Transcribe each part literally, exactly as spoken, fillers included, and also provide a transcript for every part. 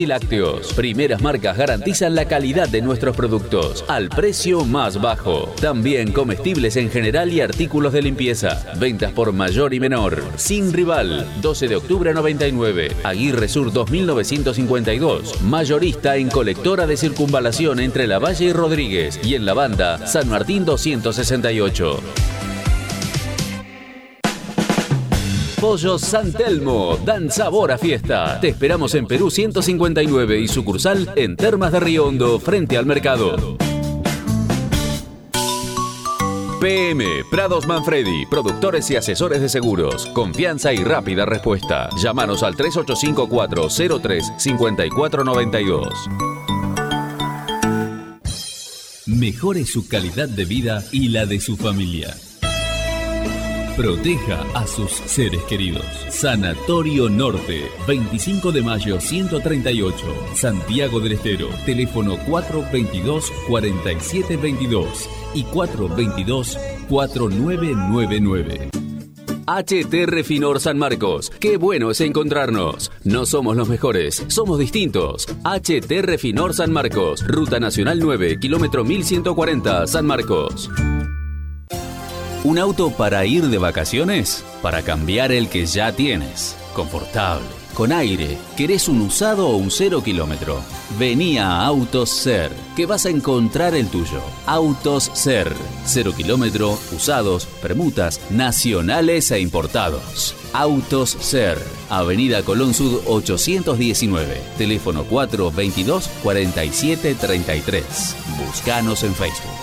y lácteos. Primeras marcas garantizan la calidad de nuestros productos al precio más bajo. También comestibles en general y artículos de limpieza. Ventas por mayor y menor. Sin rival. doce de octubre noventa y nueve. Aguirre Sur dos mil novecientos cincuenta y dos. Mayorista en colectora de circunvalación entre La Valle y Rodríguez. Y en la banda San Martín doscientos sesenta y ocho. Pollos San Telmo, dan sabor a fiesta. Te esperamos en Perú ciento cincuenta y nueve y sucursal en Termas de Río Hondo, frente al mercado. P M Prados Manfredi, productores y asesores de seguros. Confianza y rápida respuesta. Llámanos al tres ocho cinco cuatro cero tres cinco cuatro nueve dos. Mejore su calidad de vida y la de su familia. Proteja a sus seres queridos. Sanatorio Norte, veinticinco de mayo ciento treinta y ocho, Santiago del Estero. Teléfono cuatro veintidós cuarenta y siete veintidós y cuatro veintidós cuarenta y nueve noventa y nueve. H T Refinor San Marcos. Qué bueno es encontrarnos. No somos los mejores, somos distintos. H T Refinor San Marcos. Ruta Nacional nueve, kilómetro mil ciento cuarenta, San Marcos. ¿Un auto para ir de vacaciones? Para cambiar el que ya tienes. Confortable, con aire. ¿Querés un usado o un cero kilómetro? Vení a Autos Ser, que vas a encontrar el tuyo. Autos Ser. Cero kilómetro, usados, permutas, nacionales e importados. Autos Ser. Avenida Colón Sud ochocientos diecinueve. Teléfono cuatro veintidós cuarenta y siete treinta y tres. Búscanos en Facebook.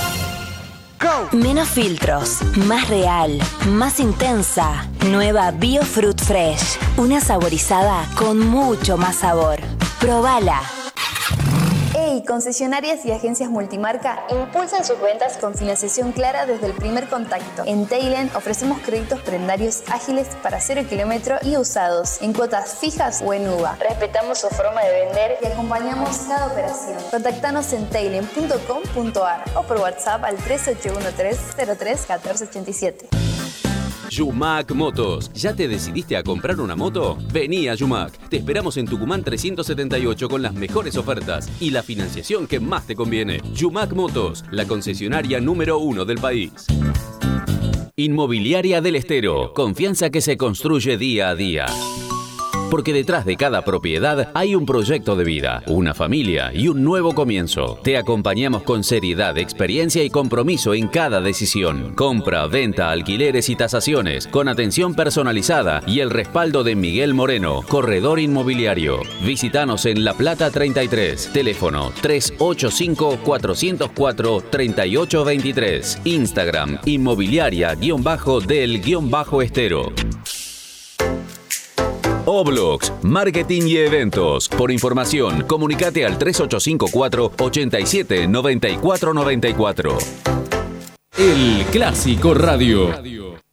Menos filtros, más real, más intensa. Nueva Biofruit Fresh. Una saborizada con mucho más sabor. Probala. Hey, concesionarias y agencias multimarca impulsan sus ventas con financiación clara desde el primer contacto. En Tailen ofrecemos créditos prendarios ágiles para cero kilómetro y usados, en cuotas fijas o en U V A. Respetamos su forma de vender y acompañamos cada operación. Contactanos en tailen punto com punto a r o por WhatsApp al tres ocho uno tres cero tres uno cuatro ocho siete. Yumac Motos. ¿Ya te decidiste a comprar una moto? Vení a Yumac. Te esperamos en Tucumán trescientos setenta y ocho con las mejores ofertas y la financiación que más te conviene. Yumac Motos, la concesionaria número uno del país. Inmobiliaria del Estero. Confianza que se construye día a día. Porque detrás de cada propiedad hay un proyecto de vida, una familia y un nuevo comienzo. Te acompañamos con seriedad, experiencia y compromiso en cada decisión. Compra, venta, alquileres y tasaciones, con atención personalizada y el respaldo de Miguel Moreno, corredor inmobiliario. Visítanos en La Plata treinta y tres, teléfono tres ocho cinco cuatro cero cuatro tres ocho dos tres, Instagram inmobiliaria-del-estero. Oblox, marketing y eventos. Por información, comunicate al tres ocho cinco cuatro ocho siete nueve cuatro nueve cuatro. El Clásico Radio.